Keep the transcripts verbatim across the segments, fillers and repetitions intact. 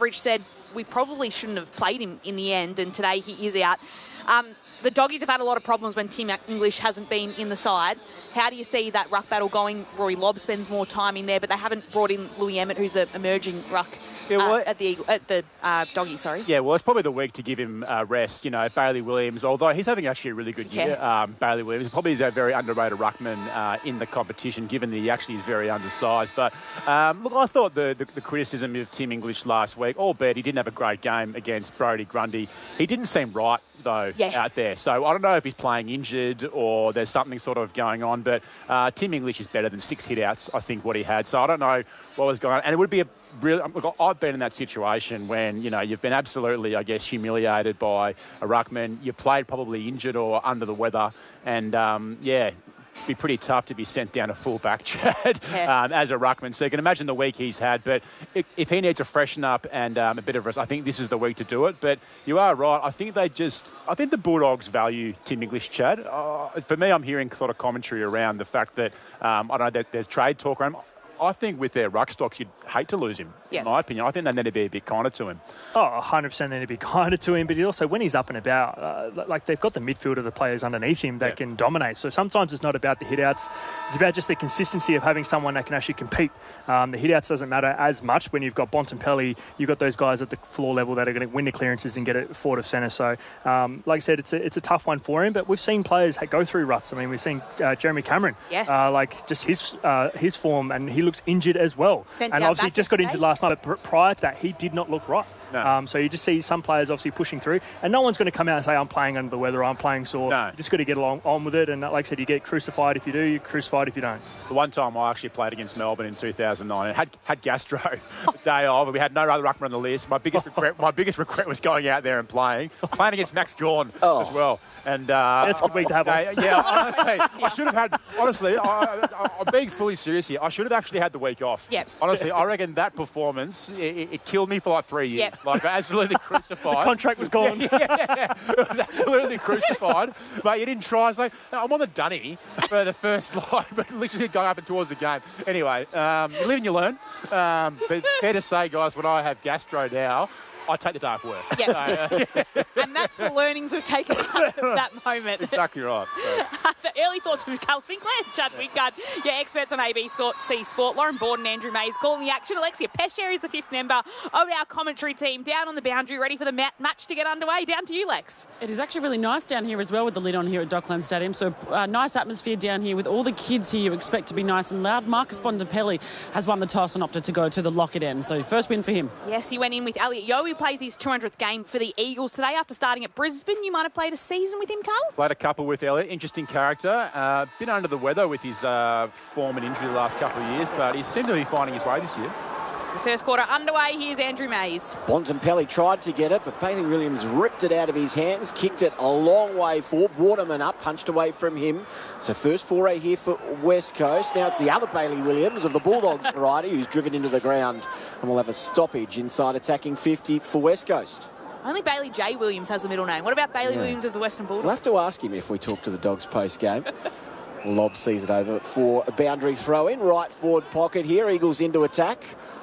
Etheridge said we probably shouldn't have played him in the end, and today he is out. Um, the Doggies have had a lot of problems when Tim English hasn't been in the side. How do you see that ruck battle going? Rory Lobb spends more time in there, but they haven't brought in Louis Emmett, who's the emerging ruck yeah, well, uh, at the at the uh, Doggy. Sorry. Yeah, well, it's probably the week to give him uh, rest. You know, Bailey Williams, although he's having actually a really good yeah. year. Um, Bailey Williams probably is a very underrated ruckman uh, in the competition, given that he actually is very undersized. But um, look, I thought the, the the criticism of Tim English last week, albeit he didn't have a great game against Brodie Grundy, he didn't seem right though yeah. out there. So I don't know if he's playing injured or there's something sort of going on, but uh, Tim English is better than six hit-outs, I think, what he had. So I don't know what was going on. And it would be a real... Look, I've been in that situation when, you know, you've been absolutely, I guess, humiliated by a ruckman. You played probably injured or under the weather. And, um, yeah... be pretty tough to be sent down a full-back, Chad, yeah. um, as a ruckman. So you can imagine the week he's had. But if, if he needs to freshen up and um, a bit of rest, I think this is the week to do it. But you are right. I think they just... I think the Bulldogs value Tim English, Chad. Uh, for me, I'm hearing sort of commentary around the fact that, um, I don't know, that there's trade talk around. I think with their ruck stocks, you'd hate to lose him, yeah. in my opinion. I think they need to be a bit kinder to him. Oh, one hundred percent they need to be kinder to him. But he also, when he's up and about, uh, like they've got the midfield of the players underneath him that yeah. can dominate. So sometimes it's not about the hit-outs. It's about just the consistency of having someone that can actually compete. Um, the hit-outs doesn't matter as much when you've got Bontempelli. You've got those guys at the floor level that are going to win the clearances and get it forward of centre. So, um, like I said, it's a, it's a tough one for him. But we've seen players go through ruts. I mean, we've seen uh, Jeremy Cameron. Yes. Uh, like, just his, uh, his form, and he looks injured as well. Sent and obviously just got injured last night, but pr- prior to that, he did not look right. No. Um, so you just see some players obviously pushing through, and no one's going to come out and say, I'm playing under the weather, or I'm playing sore. No. You just got to get along on with it, and like I said, you get crucified if you do, you're crucified if you don't. The one time I actually played against Melbourne in two thousand nine and had, had gastro the day of, and we had no other ruckman on the list. My biggest regret, my biggest regret was going out there and playing, playing against Max Gawn oh. as well. And uh, that's a good week to have off. Yeah, honestly, I should have had. Honestly, I, I, I'm being fully serious here. I should have actually had the week off. Yep. Honestly, I reckon that performance it, it killed me for like three years. Yep. Like absolutely crucified. The contract was gone. Yeah, yeah, it was absolutely crucified. But you didn't try. It's like I'm on the dunny for the first line, but literally going up and towards the game. Anyway, um, you live and you learn. Um, but fair to say, guys, when I have gastro now, I take the day off work. Yep. So, uh, yeah. And that's the learnings we've taken out of that moment. Exactly right. So. The early thoughts with Carl Sinclair, Chad Wingard, your experts on A B C Sport, Lauren Borden, Andrew Mays calling the action. Alexia Pescher is the fifth member of our commentary team down on the boundary, ready for the mat- match to get underway. Down to you, Lex. It is actually really nice down here as well with the lid on here at Docklands Stadium. So uh, nice atmosphere down here with all the kids here you expect to be nice and loud. Marcus Bontempelli has won the toss and opted to go to the locket end. So first win for him. Yes, he went in with Elliot Yeo, who plays his two hundredth game for the Eagles today after starting at Brisbane. You might have played a season with him, Carl? Played a couple with Elliot. Interesting character. Uh, been under the weather with his uh, form and injury the last couple of years, but he seemed to be finding his way this year. So the first quarter underway. Here's Andrew Mays. Bontempelli tried to get it, but Bailey Williams ripped it out of his hands, kicked it a long way forward. Waterman up, punched away from him. So first foray here for West Coast. Now it's the other Bailey Williams of the Bulldogs variety who's driven into the ground, and we'll have a stoppage inside attacking fifty for West Coast. Only Bailey J. Williams has the middle name. What about Bailey yeah. Williams of the Western Bulldogs? We'll have to ask him if we talk to the Dogs post-game. Lobb sees it over for a boundary throw-in. Right forward pocket here. Eagles into attack.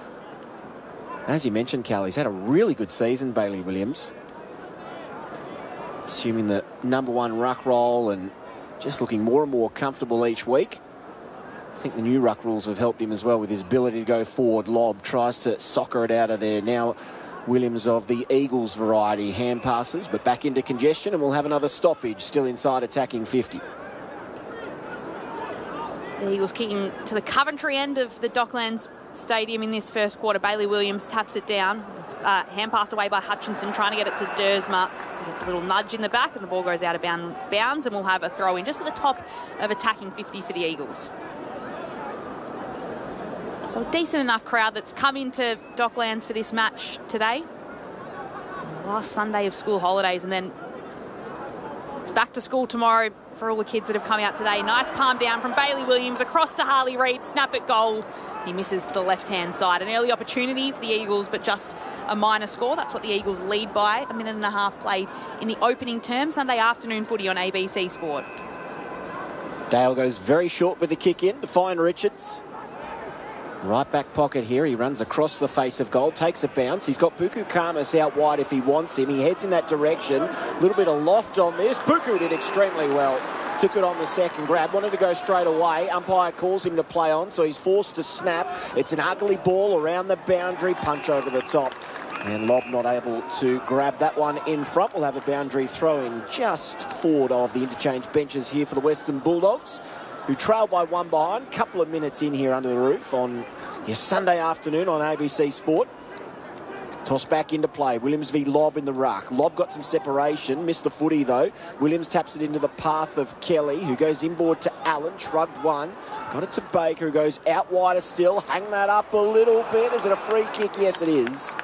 As you mentioned, Cal, he's had a really good season, Bailey Williams. Assuming the number one ruck role and just looking more and more comfortable each week. I think the new ruck rules have helped him as well with his ability to go forward. Lobb tries to soccer it out of there. Now Williams of the Eagles variety. Hand passes, but back into congestion, and we'll have another stoppage still inside attacking fifty. The Eagles kicking to the Coventry end of the Docklands Stadium in this first quarter. Bailey Williams taps it down. It's uh, hand passed away by Hutchinson, trying to get it to Dersma. He gets a little nudge in the back, and the ball goes out of bound, bounds, and we'll have a throw in just at the top of attacking fifty for the Eagles. So a decent enough crowd that's come into Docklands for this match today. Last Sunday of school holidays, and then it's back to school tomorrow for all the kids that have come out today. Nice palm down from Bailey Williams across to Harley Reid. Snap at goal. He misses to the left-hand side. An early opportunity for the Eagles, but just a minor score. That's what the Eagles lead by. A minute and a half played in the opening term. Sunday afternoon footy on A B C Sport. Dale goes very short with the kick in to find Richards. Right back pocket here. He runs across the face of goal, takes a bounce. He's got Buku Khamis out wide if he wants him. He heads in that direction. A little bit of loft on this. Buku did extremely well. Took it on the second grab. Wanted to go straight away. Umpire calls him to play on, so he's forced to snap. It's an ugly ball around the boundary. Punch over the top. And Lobb not able to grab that one in front. We'll have a boundary throw in just forward of the interchange benches here for the Western Bulldogs, who trail by one behind. Couple of minutes in here under the roof on your Sunday afternoon on A B C Sport. Toss back into play. Williams v Lobb in the ruck. Lobb got some separation. Missed the footy, though. Williams taps it into the path of Kelly, who goes inboard to Allen. Shrugged one. Got it to Baker, who goes out wider still. Hang that up a little bit. Is it a free kick? Yes, it is.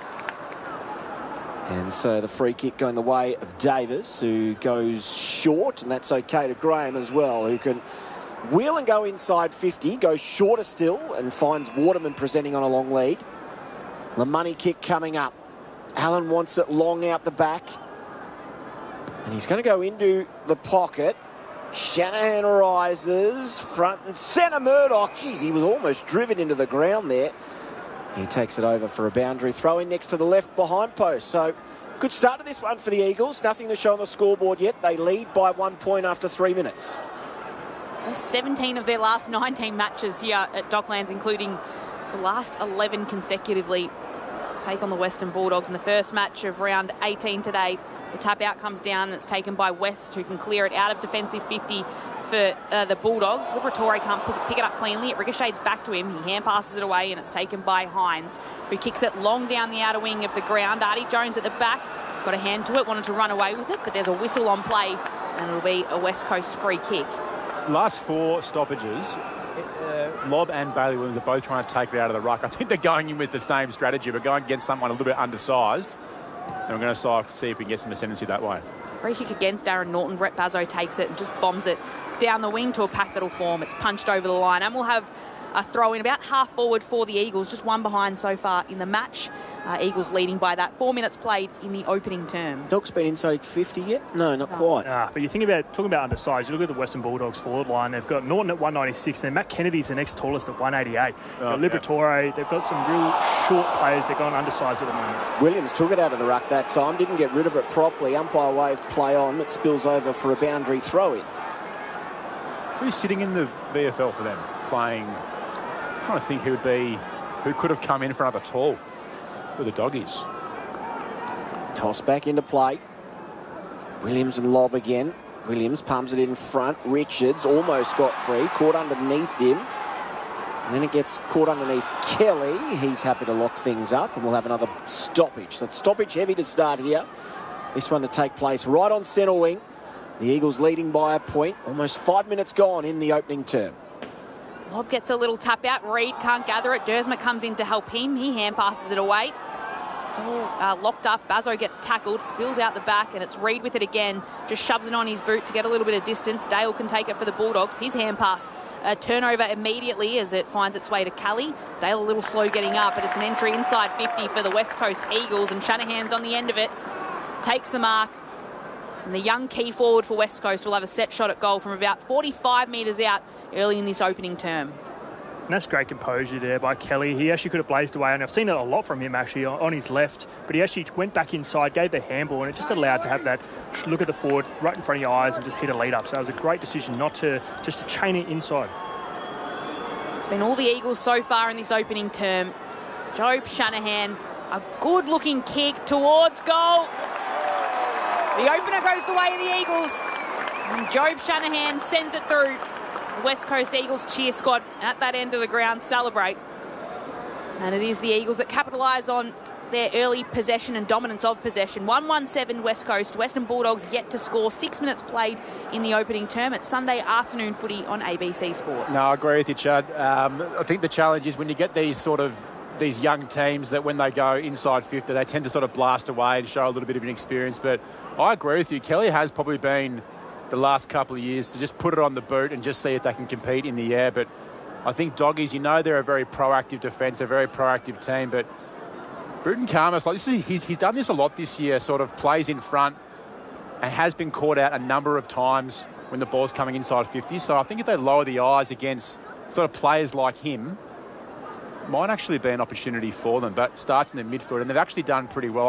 And so the free kick going the way of Davis, who goes short, and that's okay to Graham as well, who can wheel and go inside fifty, goes shorter still, and finds Waterman presenting on a long lead. The money kick coming up. Allen wants it long out the back. And he's going to go into the pocket. Shanahan rises, front and centre. Murdoch, geez, he was almost driven into the ground there. He takes it over for a boundary throw in next to the left behind post. So good start to this one for the Eagles. Nothing to show on the scoreboard yet. They lead by one point after three minutes. seventeen of their last nineteen matches here at Docklands, including the last eleven consecutively, to take on the Western Bulldogs. In the first match of round eighteen today, the tap out comes down and it's taken by West, who can clear it out of defensive fifty for uh, the Bulldogs. Liberatore can't pick it up cleanly. It ricochets back to him. He hand passes it away and it's taken by Hines, who kicks it long down the outer wing of the ground. Artie Jones at the back got a hand to it, wanted to run away with it, but there's a whistle on play and it'll be a West Coast free kick. Last four stoppages, uh, Lobb and Bailey Williams are both trying to take it out of the ruck. I think they're going in with the same strategy, but going against someone a little bit undersized. And we're going to see if we can get some ascendancy that way. Free kick against Darren Norton. Brett Bazzo takes it and just bombs it down the wing to a pack that'll form. It's punched over the line, and we'll have a throw in about half forward for the Eagles, just one behind so far in the match. Uh, Eagles leading by that. Four minutes played in the opening term. Dogs been inside fifty yet? No, not no. quite. Ah, but you think about talking about undersized. You look at the Western Bulldogs forward line. They've got Norton at one ninety-six. Then Matt Kennedy's the next tallest at one eighty-eight. Oh, Liberatore. Yeah. They've got some real short players. They're going undersized at the moment. Williams took it out of the ruck that time. Didn't get rid of it properly. Umpire wave play on. It spills over for a boundary throw in. Who's sitting in the V F L for them? Playing. I'm trying to think who would be, who could have come in for another tall for the Doggies. Toss back into play. Williams and Lobb again. Williams palms it in front. Richards almost got free. Caught underneath him. And then it gets caught underneath Kelly. He's happy to lock things up. And we'll have another stoppage. So it's stoppage heavy to start here. This one to take place right on centre wing. The Eagles leading by a point. Almost five minutes gone in the opening term. Lobb gets a little tap out. Reid can't gather it. Dersma comes in to help him. He hand passes it away. It's all uh, locked up. Bazzo gets tackled, spills out the back, and it's Reid with it again. Just shoves it on his boot to get a little bit of distance. Dale can take it for the Bulldogs. His hand pass. A turnover immediately as it finds its way to Kelly. Dale a little slow getting up, but it's an entry inside fifty for the West Coast Eagles, and Shanahan's on the end of it. Takes the mark. And the young key forward for West Coast will have a set shot at goal from about forty-five metres out early in this opening term. And that's great composure there by Kelly. He actually could have blazed away, and I've seen it a lot from him actually on his left, but he actually went back inside, gave the handball, and it just allowed to have that look at the forward right in front of your eyes and just hit a lead up. So that was a great decision not to just to chain it inside. It's been all the Eagles so far in this opening term. Jobe Shanahan, a good looking kick towards goal. The opener goes the way of the Eagles, and Jobe Shanahan sends it through. The West Coast Eagles cheer squad at that end of the ground celebrate. And it is the Eagles that capitalise on their early possession and dominance of possession. one one seven West Coast. Western Bulldogs yet to score. Six minutes played in the opening term. It's Sunday afternoon footy on A B C Sport. No, I agree with you, Chad. Um, I think the challenge is when you get these sort of these young teams that when they go inside fifty, they tend to sort of blast away and show a little bit of an experience. But I agree with you. Kelly has probably been the last couple of years to just put it on the boot and just see if they can compete in the air. But I think Doggies, you know, they're a very proactive defence, they're a very proactive team. But Bruton Khamis, like this is he's, he's done this a lot this year. Sort of plays in front and has been caught out a number of times when the ball's coming inside fifty. So I think if they lower the eyes against sort of players like him, might actually be an opportunity for them, but starts in the midfield, and they've actually done pretty well.